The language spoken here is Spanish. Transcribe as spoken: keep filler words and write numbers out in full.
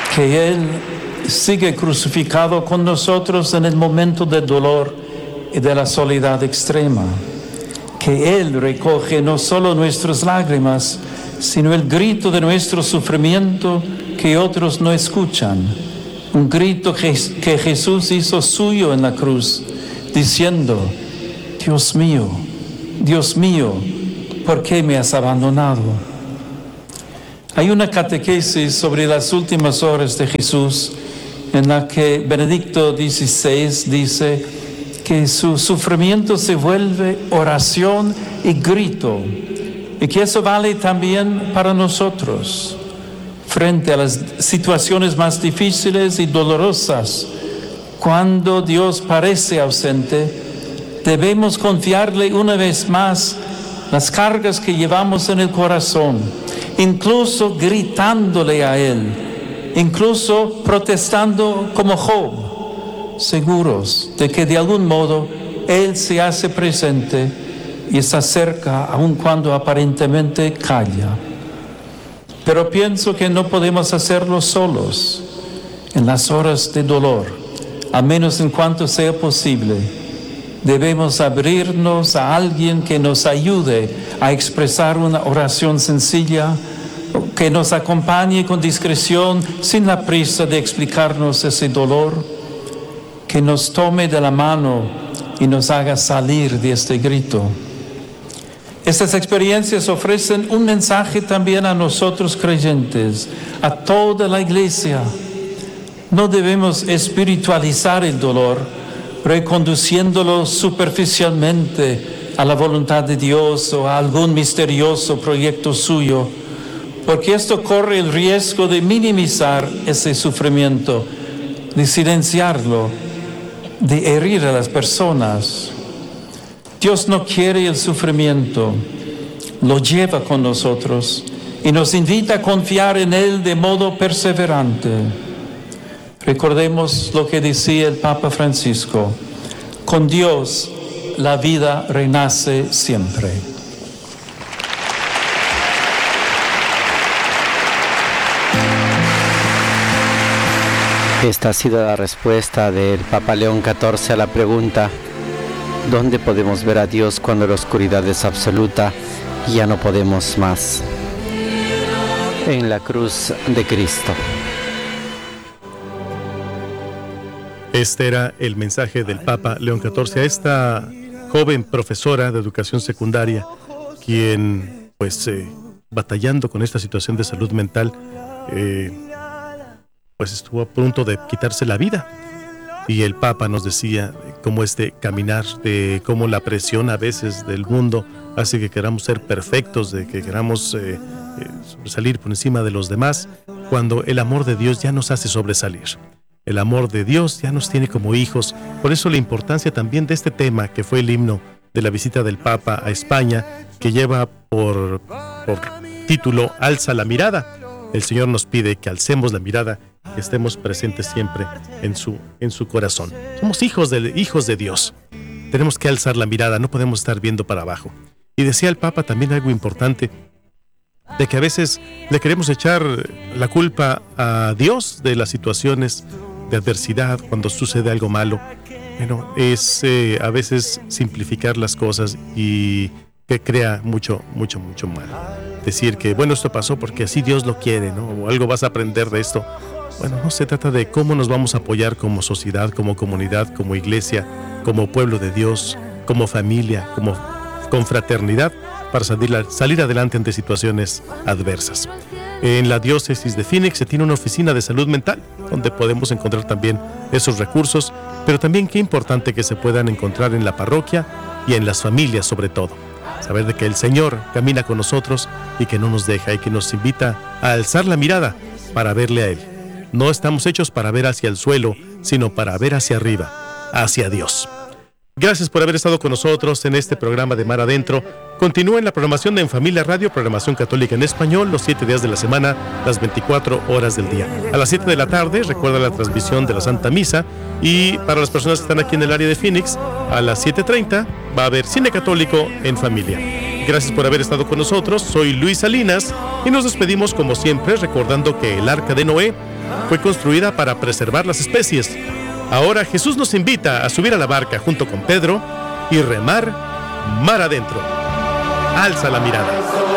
que Él sigue crucificado con nosotros en el momento del dolor y de la soledad extrema, que Él recoge no solo nuestras lágrimas, sino el grito de nuestro sufrimiento que otros no escuchan, un grito que, que Jesús hizo suyo en la cruz, diciendo: Dios mío, Dios mío, ¿por qué me has abandonado? Hay una catequesis sobre las últimas horas de Jesús en la que Benedicto dieciséis dice que su sufrimiento se vuelve oración y grito, y que eso vale también para nosotros. Frente a las situaciones más difíciles y dolorosas, cuando Dios parece ausente, debemos confiarle una vez más las cargas que llevamos en el corazón, incluso gritándole a Él, incluso protestando como Job, seguros de que de algún modo Él se hace presente y está cerca, aun cuando aparentemente calla. Pero pienso que no podemos hacerlo solos en las horas de dolor, a menos en cuanto sea posible. Debemos abrirnos a alguien que nos ayude a expresar una oración sencilla, que nos acompañe con discreción, sin la prisa de explicarnos ese dolor, que nos tome de la mano y nos haga salir de este grito. Estas experiencias ofrecen un mensaje también a nosotros creyentes, a toda la Iglesia. No debemos espiritualizar el dolor, reconduciéndolo superficialmente a la voluntad de Dios o a algún misterioso proyecto suyo, porque esto corre el riesgo de minimizar ese sufrimiento, de silenciarlo, de herir a las personas. Dios no quiere el sufrimiento, lo lleva con nosotros y nos invita a confiar en Él de modo perseverante. Recordemos lo que decía el Papa Francisco: con Dios la vida renace siempre. Esta ha sido la respuesta del Papa León catorce a la pregunta: ¿dónde podemos ver a Dios cuando la oscuridad es absoluta y ya no podemos más? En la cruz de Cristo. Este era el mensaje del Papa León catorce a esta joven profesora de educación secundaria, quien, pues, eh, batallando con esta situación de salud mental, eh, pues estuvo a punto de quitarse la vida. Y el Papa nos decía cómo este caminar, de cómo la presión a veces del mundo hace que queramos ser perfectos, de que queramos eh, eh, sobresalir por encima de los demás, cuando el amor de Dios ya nos hace sobresalir. El amor de Dios ya nos tiene como hijos. Por eso la importancia también de este tema, que fue el himno de la visita del Papa a España, que lleva por, por título Alza la mirada. El Señor nos pide que alcemos la mirada, que estemos presentes siempre en su, en su corazón. Somos hijos de, hijos de Dios. Tenemos que alzar la mirada, no podemos estar viendo para abajo. Y decía el Papa también algo importante, de que a veces le queremos echar la culpa a Dios de las situaciones de adversidad, cuando sucede algo malo. Bueno, es eh, a veces simplificar las cosas y que crea mucho, mucho, mucho mal. Decir que, bueno, esto pasó porque así Dios lo quiere, ¿no? O algo vas a aprender de esto. Bueno, no se trata de cómo nos vamos a apoyar como sociedad, como comunidad, como iglesia, como pueblo de Dios, como familia, como confraternidad, para salir, salir adelante ante situaciones adversas. En la diócesis de Phoenix se tiene una oficina de salud mental, donde podemos encontrar también esos recursos, pero también qué importante que se puedan encontrar en la parroquia y en las familias sobre todo. Saber de que el Señor camina con nosotros y que no nos deja, y que nos invita a alzar la mirada para verle a Él. No estamos hechos para ver hacia el suelo, sino para ver hacia arriba, hacia Dios. Gracias por haber estado con nosotros en este programa de Mar Adentro. Continúa en la programación de En Familia Radio, programación católica en español, los siete días de la semana, las veinticuatro horas del día. A las siete de la tarde, recuerda la transmisión de la Santa Misa. Y para las personas que están aquí en el área de Phoenix, a las siete treinta va a haber Cine Católico en Familia. Gracias por haber estado con nosotros. Soy Luis Salinas y nos despedimos como siempre recordando que el arca de Noé fue construida para preservar las especies. Ahora Jesús nos invita a subir a la barca junto con Pedro y remar mar adentro. Alza la mirada.